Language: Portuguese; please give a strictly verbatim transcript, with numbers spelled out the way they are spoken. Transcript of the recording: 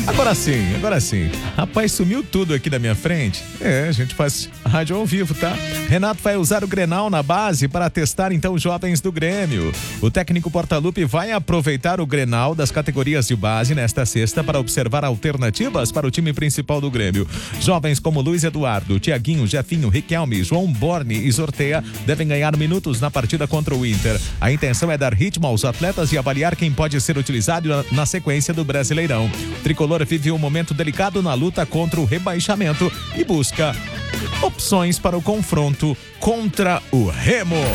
Agora sim, agora sim. Rapaz, sumiu tudo aqui da minha frente. É, a gente faz rádio ao vivo, tá? Renato vai usar o Grenal na base para testar então os jovens do Grêmio. O técnico Portaluppi vai aproveitar o Grenal das categorias de base nesta sexta para observar alternativas para o time principal do Grêmio. Jovens como Luiz Eduardo, Tiaguinho, Jefinho, Riquelme, João Borne e Zorteia devem ganhar minutos na partida contra o Inter. A intenção é dar ritmo aos atletas e avaliar quem pode ser utilizado na, na sequência do Brasileirão. O tricolor vive um momento delicado na luta contra o rebaixamento e busca opções para o confronto contra o Remo.